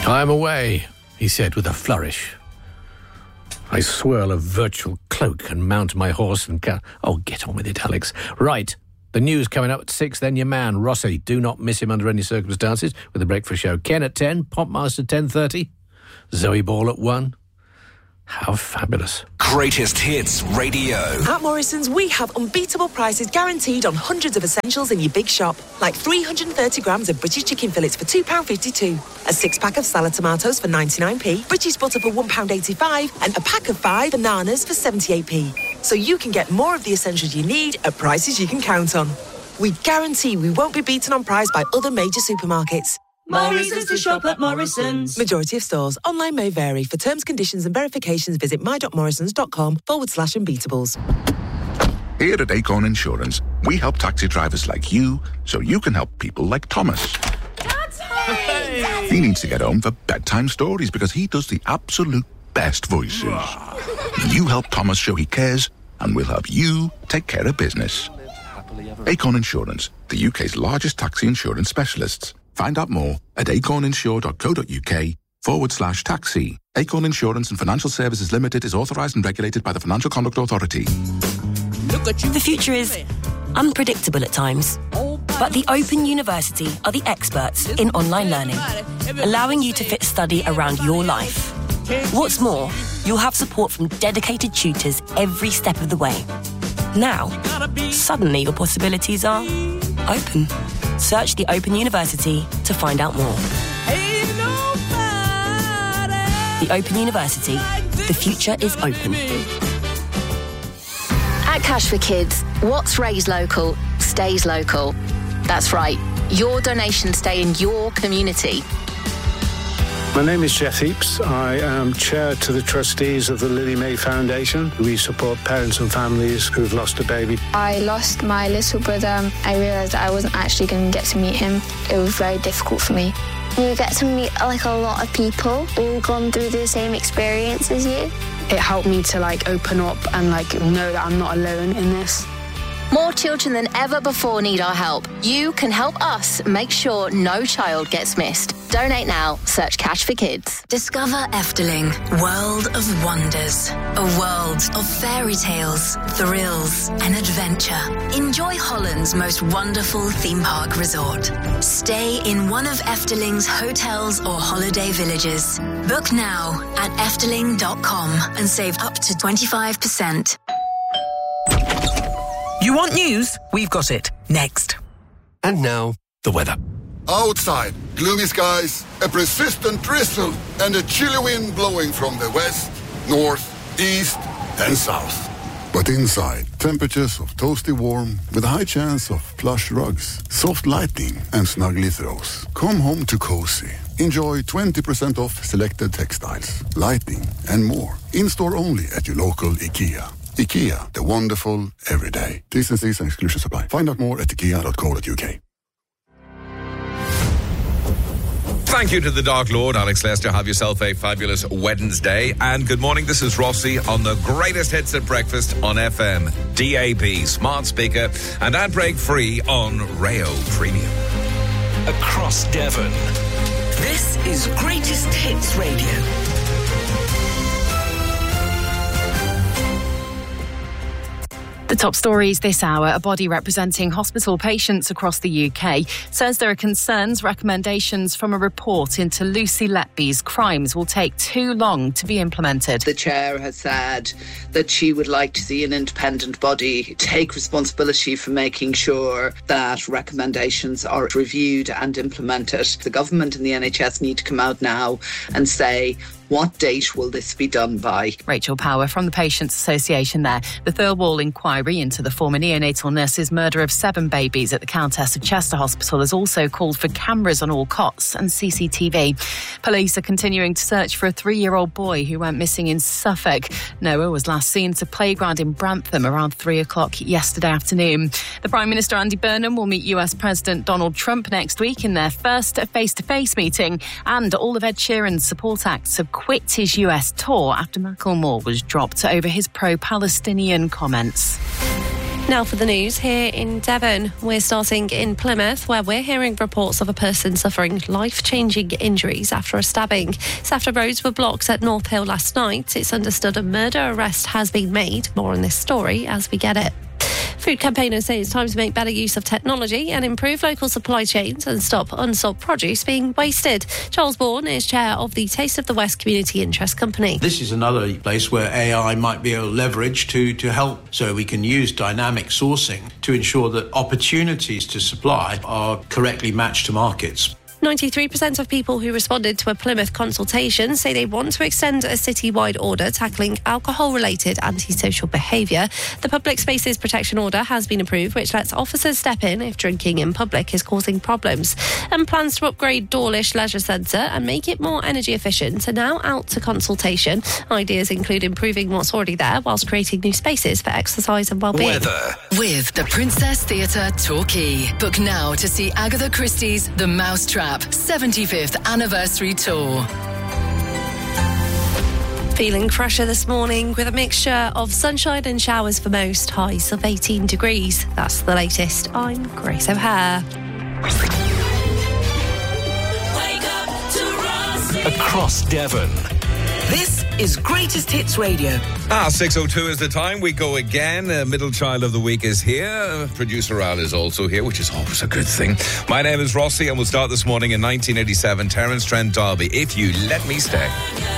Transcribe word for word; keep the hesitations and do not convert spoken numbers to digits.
I'm away, he said with a flourish. I swirl a virtual cloak and mount my horse and ca- Oh, get on with it, Alex. Right, the news coming up at six, then your man, Rossi. Do not miss him under any circumstances with the breakfast show. Ken at ten, Popmaster ten thirty, Zoe Ball at one. How fabulous. Greatest Hits Radio. At Morrison's, we have unbeatable prices guaranteed on hundreds of essentials in your big shop. Like three hundred thirty grams of British chicken fillets for two pounds fifty-two, a six-pack of salad tomatoes for ninety-nine p, British butter for one pound eighty-five, and a pack of five bananas for seventy-eight p. So you can get more of the essentials you need at prices you can count on. We guarantee we won't be beaten on price by other major supermarkets. More reasons to shop at Morrison's. Majority of stores. Online may vary. For terms, conditions and verifications, visit my.morrisons.com forward slash unbeatables. Here at Acorn Insurance, we help taxi drivers like you so you can help people like Thomas. Daddy! He needs to get home for bedtime stories because he does the absolute best voices. You help Thomas show he cares, and we'll help you take care of business. Acorn Insurance, the U K's largest taxi insurance specialists. Find out more at acorninsure.co.uk forward slash taxi. Acorn Insurance and Financial Services Limited is authorised and regulated by the Financial Conduct Authority. Look at you. The future is unpredictable at times, but the Open University are the experts in online learning, allowing you to fit study around your life. What's more, you'll have support from dedicated tutors every step of the way. Now, suddenly your possibilities are open. Search the Open University to find out more. The Open University. The future is open. At Cash for Kids, what's raised local stays local. That's right. Your donations stay in your community. My name is Jeff Heaps. I am chair to the trustees of the Lily May Foundation. We support parents and families who've lost a baby. I lost my little brother. I realised I wasn't actually going to get to meet him. It was very difficult for me. You get to meet like a lot of people all gone through the same experience as you. It helped me to like open up and like know that I'm not alone in this. More children than ever before need our help. You can help us make sure no child gets missed. Donate now. Search Cash for Kids. Discover Efteling, world of wonders. A world of fairy tales, thrills and adventure. Enjoy Holland's most wonderful theme park resort. Stay in one of Efteling's hotels or holiday villages. Book now at efteling dot com and save up to twenty-five percent. You want news? We've got it. Next. And now, the weather. Outside, gloomy skies, a persistent drizzle, and a chilly wind blowing from the west, north, east, and south. But inside, temperatures of toasty warm with a high chance of plush rugs, soft lighting, and snuggly throws. Come home to cozy. Enjoy twenty percent off selected textiles, lighting, and more. In-store only at your local IKEA. IKEA, the wonderful every day. T's and C's and exclusions apply. Find out more at ikea dot co dot uk. Thank you to the Dark Lord, Alex Lester. Have yourself a fabulous Wednesday. And good morning, this is Rossi on the greatest hits at breakfast on F M, D A B, smart speaker, and ad break free on Rayo Premium. Across Devon. This is Greatest Hits Radio. The top stories this hour. A body representing hospital patients across the U K says there are concerns recommendations from a report into Lucy Letby's crimes will take too long to be implemented. The chair has said that she would like to see an independent body take responsibility for making sure that recommendations are reviewed and implemented. The government and the N H S need to come out now and say, what date will this be done by? Rachel Power from the Patients Association there. The Thirlwall inquiry into the former neonatal nurse's murder of seven babies at the Countess of Chester Hospital has also called for cameras on all cots and C C T V. Police are continuing to search for a three-year-old boy who went missing in Suffolk. Noah was last seen at a playground in Brantham around three o'clock yesterday afternoon. The Prime Minister Andy Burnham will meet U S President Donald Trump next week in their first face-to-face meeting, and all of Ed Sheeran's support acts have quit his U S tour after Macklemore was dropped over his pro-Palestinian comments. Now for the news here in Devon. We're starting in Plymouth, where we're hearing reports of a person suffering life-changing injuries after a stabbing. After roads were blocked at North Hill last night, it's understood a murder arrest has been made. More on this story as we get it. Food campaigners say it's time to make better use of technology and improve local supply chains and stop unsold produce being wasted. Charles Bourne is chair of the Taste of the West Community Interest Company. This is another place where A I might be able to leverage to, to help, so we can use dynamic sourcing to ensure that opportunities to supply are correctly matched to markets. ninety-three percent of people who responded to a Plymouth consultation say they want to extend a citywide order tackling alcohol-related antisocial behaviour. The Public Spaces Protection Order has been approved, which lets officers step in if drinking in public is causing problems. And plans to upgrade Dawlish Leisure Centre and make it more energy efficient are now out to consultation. Ideas include improving what's already there whilst creating new spaces for exercise and wellbeing. Weather. With the Princess Theatre Torquay. Book now to see Agatha Christie's The Mousetrap seventy-fifth Anniversary Tour. Feeling fresher this morning with a mixture of sunshine and showers for most, highs of eighteen degrees. That's the latest. I'm Grace O'Hare. Wake up to Rossi. Across Devon. This is Greatest Hits Radio. Ah, six oh two is the time. We go again. Uh, middle child of the week is here. Uh, Producer Al is also here, which is always a good thing. My name is Rossi, and we'll start this morning in nineteen eighty-seven, Terence Trent D'Arby, If You Let Me Stay.